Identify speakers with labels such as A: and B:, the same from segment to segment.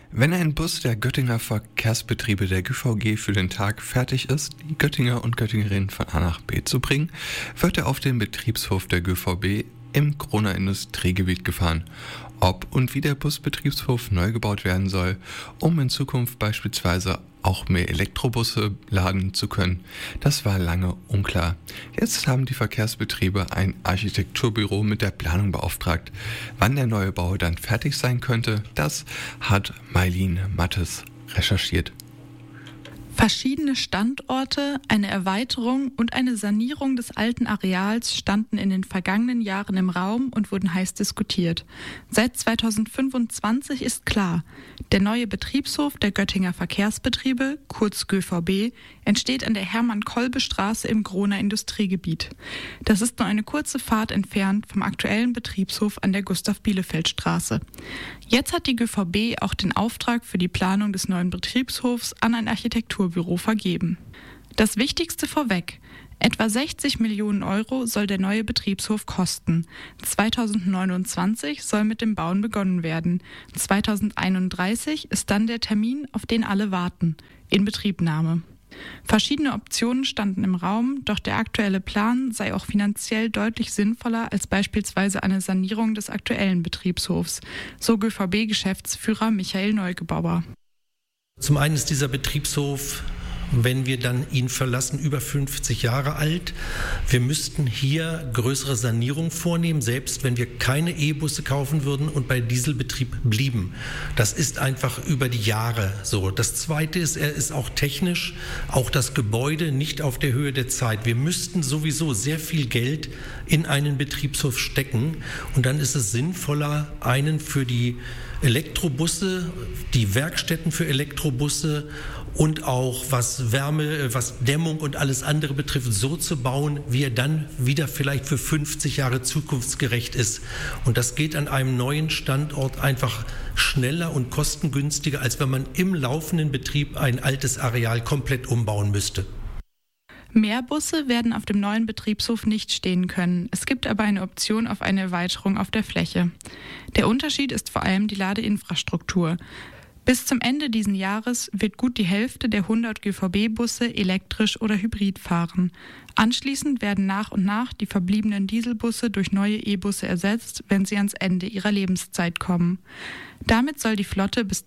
A: Wenn ein Bus der Göttinger Verkehrsbetriebe der GVG für den Tag fertig ist, die Göttinger und Göttingerinnen von A nach B zu bringen, wird er auf den Betriebshof der GVB im Kroner Industriegebiet gefahren. Ob und wie der Busbetriebshof neu gebaut werden soll, um in Zukunft beispielsweise auch mehr Elektrobusse laden zu können, das war lange unklar. Jetzt haben die Verkehrsbetriebe ein Architekturbüro mit der Planung beauftragt. Wann der neue Bau dann fertig sein könnte, das hat Mailin Mattes recherchiert.
B: Verschiedene Standorte, eine Erweiterung und eine Sanierung des alten Areals standen in den vergangenen Jahren im Raum und wurden heiß diskutiert. Seit 2025 ist klar, der neue Betriebshof der Göttinger Verkehrsbetriebe, kurz GVB, entsteht an der Hermann-Kolbe-Straße im Kroner Industriegebiet. Das ist nur eine kurze Fahrt entfernt vom aktuellen Betriebshof an der Gustav-Bielefeld-Straße. Jetzt hat die GVB auch den Auftrag für die Planung des neuen Betriebshofs an ein Architekturbüro vergeben. Das Wichtigste vorweg: etwa 60 Millionen Euro soll der neue Betriebshof kosten. 2029 soll mit dem Bauen begonnen werden. 2031 ist dann der Termin, auf den alle warten: Inbetriebnahme. Verschiedene Optionen standen im Raum, doch der aktuelle Plan sei auch finanziell deutlich sinnvoller als beispielsweise eine Sanierung des aktuellen Betriebshofs, so GVB-Geschäftsführer Michael Neugebauer.
C: Zum einen ist dieser Betriebshof, wenn wir dann ihn verlassen, über 50 Jahre alt. Wir müssten hier größere Sanierung vornehmen, selbst wenn wir keine E-Busse kaufen würden und bei Dieselbetrieb blieben. Das ist einfach über die Jahre so. Das Zweite ist, er ist auch technisch, auch das Gebäude nicht auf der Höhe der Zeit. Wir müssten sowieso sehr viel Geld in einen Betriebshof stecken und dann ist es sinnvoller, einen für die Elektrobusse, die Werkstätten für Elektrobusse und auch was Wärme, was Dämmung und alles andere betrifft, so zu bauen, wie er dann wieder vielleicht für 50 Jahre zukunftsgerecht ist. Und das geht an einem neuen Standort einfach schneller und kostengünstiger, als wenn man im laufenden Betrieb ein altes Areal komplett umbauen müsste.
B: Mehr Busse werden auf dem neuen Betriebshof nicht stehen können. Es gibt aber eine Option auf eine Erweiterung auf der Fläche. Der Unterschied ist vor allem die Ladeinfrastruktur. Bis zum Ende dieses Jahres wird gut die Hälfte der 100 GVB-Busse elektrisch oder hybrid fahren. Anschließend werden nach und nach die verbliebenen Dieselbusse durch neue E-Busse ersetzt, wenn sie ans Ende ihrer Lebenszeit kommen. Damit soll die Flotte bis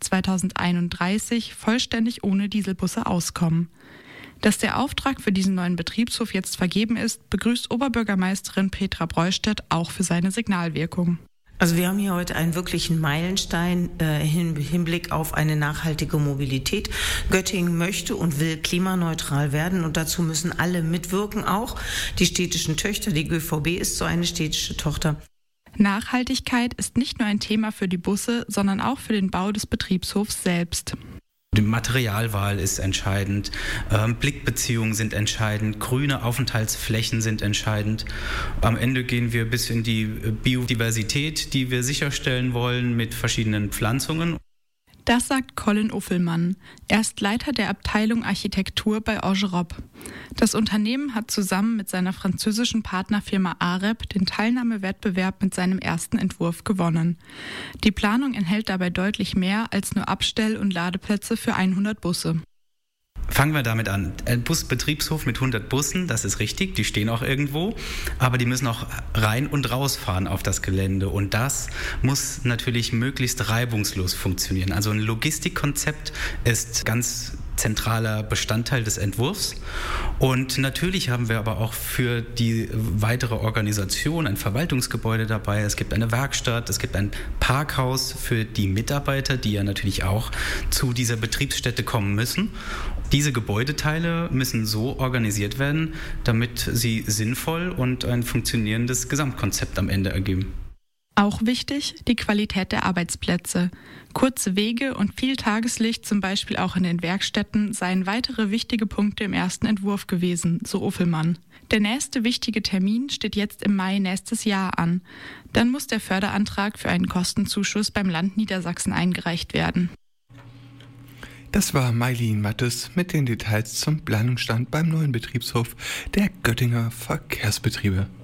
B: 2031 vollständig ohne Dieselbusse auskommen. Dass der Auftrag für diesen neuen Betriebshof jetzt vergeben ist, begrüßt Oberbürgermeisterin Petra Breustedt auch für seine Signalwirkung.
D: Also wir haben hier heute einen wirklichen Meilenstein im Hinblick auf eine nachhaltige Mobilität. Göttingen möchte und will klimaneutral werden und dazu müssen alle mitwirken, auch die städtischen Töchter. Die GVB ist so eine städtische Tochter.
B: Nachhaltigkeit ist nicht nur ein Thema für die Busse, sondern auch für den Bau des Betriebshofs selbst.
E: Die Materialwahl ist entscheidend, Blickbeziehungen sind entscheidend, grüne Aufenthaltsflächen sind entscheidend. Am Ende gehen wir bis in die Biodiversität, die wir sicherstellen wollen mit verschiedenen Pflanzungen.
B: Das sagt Colin Uffelmann. Er ist Leiter der Abteilung Architektur bei Orgerob. Das Unternehmen hat zusammen mit seiner französischen Partnerfirma AREP den Teilnahmewettbewerb mit seinem ersten Entwurf gewonnen. Die Planung enthält dabei deutlich mehr als nur Abstell- und Ladeplätze für 100 Busse.
E: Fangen wir damit an. Ein Busbetriebshof mit 100 Bussen, das ist richtig, die stehen auch irgendwo, aber die müssen auch rein und rausfahren auf das Gelände und das muss natürlich möglichst reibungslos funktionieren. Also ein Logistikkonzept ist ganz zentraler Bestandteil des Entwurfs und natürlich haben wir aber auch für die weitere Organisation ein Verwaltungsgebäude dabei, es gibt eine Werkstatt, es gibt ein Parkhaus für die Mitarbeiter, die ja natürlich auch zu dieser Betriebsstätte kommen müssen. Diese Gebäudeteile müssen so organisiert werden, damit sie sinnvoll und ein funktionierendes Gesamtkonzept am Ende ergeben.
B: Auch wichtig, die Qualität der Arbeitsplätze. Kurze Wege und viel Tageslicht, zum Beispiel auch in den Werkstätten, seien weitere wichtige Punkte im ersten Entwurf gewesen, so Uffelmann. Der nächste wichtige Termin steht jetzt im Mai nächstes Jahr an. Dann muss der Förderantrag für einen Kostenzuschuss beim Land Niedersachsen eingereicht werden.
A: Das war Mailin Mattes mit den Details zum Planungsstand beim neuen Betriebshof der Göttinger Verkehrsbetriebe.